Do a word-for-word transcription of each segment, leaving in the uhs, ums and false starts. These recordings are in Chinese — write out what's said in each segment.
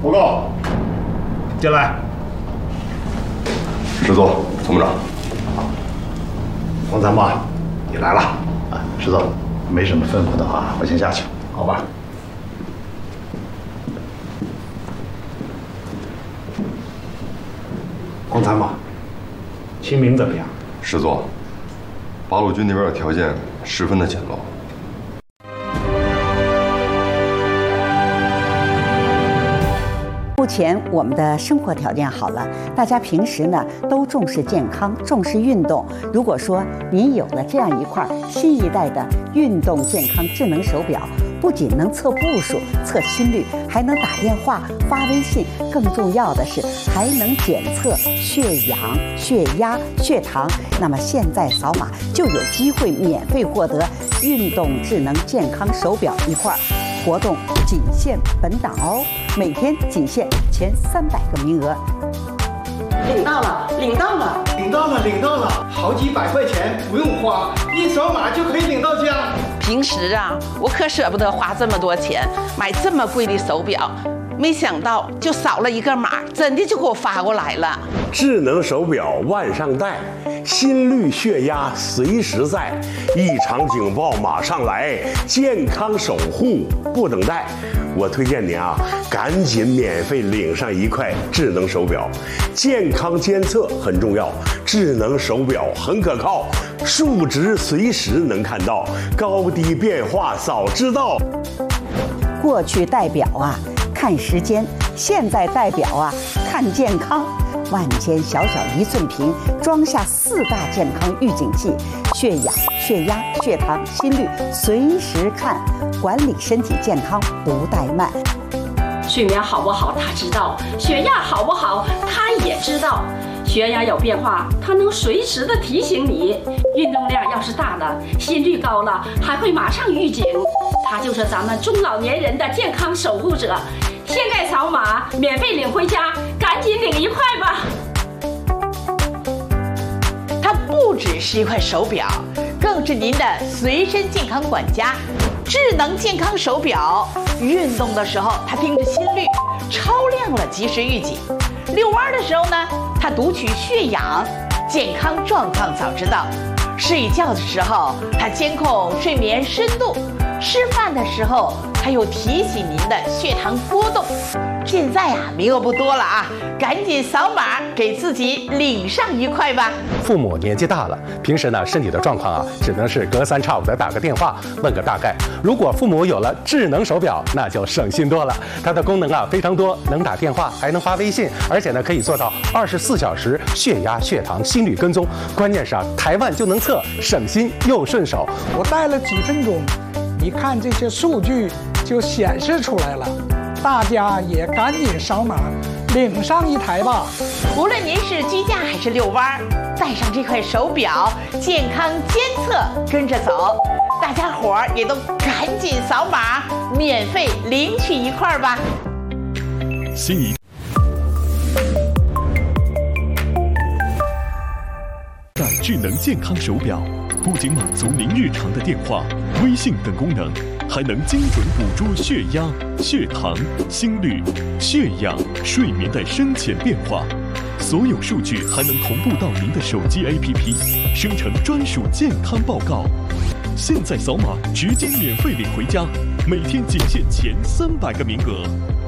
报告，进来。 师座，参谋长。 黄参谋，你来了。啊，师座，没什么吩咐的话，我先下去，好吧？黄参谋，清明怎么样？ 师座，八路军那边的条件十分的简陋。 目前我们的生活条件好了，大家平时呢都重视健康，重视运动。如果说您有了这样一块新一代的运动健康智能手表，不仅能测步数、测心率，还能打电话、发微信，更重要的是还能检测血氧、血压、血糖。那么现在扫码就有机会免费获得运动智能健康手表一块。 活动仅限本档哦，每天仅限前三百个名额。 领到了，领到了， 领到了，领到了，好几百块钱不用花，一扫码就可以领到家。 平时啊，我可舍不得花这么多钱买这么贵的手表，没想到就扫了一个码，真的就给我发过来了。 智能手表万上带，心率血压随时在，异常警报马上来，健康守护不等待。我推荐您啊，赶紧免费领上一块智能手表，健康监测很重要，智能手表很可靠，数值随时能看到，高低变化早知道。 过去戴表啊看时间，现在戴表啊看健康。 万千小小一寸屏，装下四大健康预警器，血氧、血压、血糖、心率随时看，管理身体健康不怠慢。 睡眠好不好他知道，血压好不好他也知道，血压有变化他能随时的提醒你，运动量要是大了，心率高了还会马上预警，他就是咱们中老年人的健康守护者。 现在扫码免费领回家，赶紧领一块吧！ 它不只是一块手表，更是您的随身健康管家。智能健康手表，运动的时候它盯着心率，超亮了及时预警；遛弯的时候呢，它读取血氧，健康状况早知道；睡觉的时候它监控睡眠深度；吃饭的时候。 还有提醒您的血糖波动。现在啊，名额不多了啊，赶紧扫码给自己领上一块吧。 父母年纪大了，平时呢身体的状况啊，只能是隔三差五的打个电话问个大概。如果父母有了智能手表，那就省心多了。它的功能啊非常多，能打电话，还能发微信，而且呢可以做到二十四小时血压、血糖、心率跟踪。关键是啊，台湾就能测，省心又顺手。 我戴了几分钟，一看这些数据。 就显示出来了，大家也赶紧扫码领上一台吧。 无论您是居家还是遛弯，带上这块手表，健康监测跟着走。大家伙儿也都赶紧扫码，免费领取一块吧。 心仪代智能健康手表，不仅满足您日常的电话、微信等功能。 还能精准捕捉血压、血糖、心率、血氧、睡眠的深浅变化，所有数据还能同步到您的手机 A P P， 生成专属健康报告。现在扫码直接免费领回家，每天仅限前三百个名额。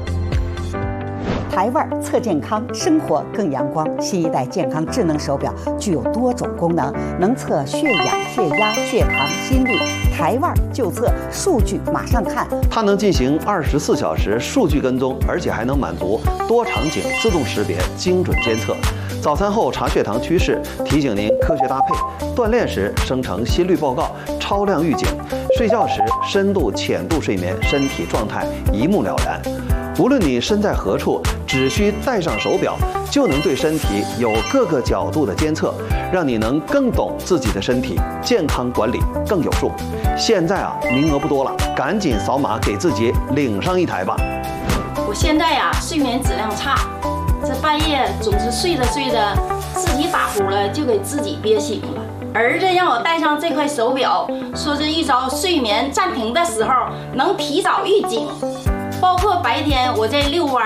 台湾测健康，生活更阳光。新一代健康智能手表具有多种功能，能测血氧、血压、血糖、心率。台湾就测，数据马上看。 它能进行二十四小时数据跟踪，而且还能满足多场景自动识别、精准监测。早餐后查血糖趋势，提醒您科学搭配；锻炼时生成心率报告、超量预警；睡觉时深度、浅度睡眠，身体状态一目了然。 无论你身在何处，只需戴上手表，就能对身体有各个角度的监测，让你能更懂自己的身体，健康管理更有数。现在啊，名额不多了，赶紧扫码给自己领上一台吧。 我现在呀、啊，睡眠质量差，这半夜总是睡着睡着自己打呼了，就给自己憋醒了。儿子让我戴上这块手表，说是遇着睡眠暂停的时候能提早预警。 包括白天我在遛弯。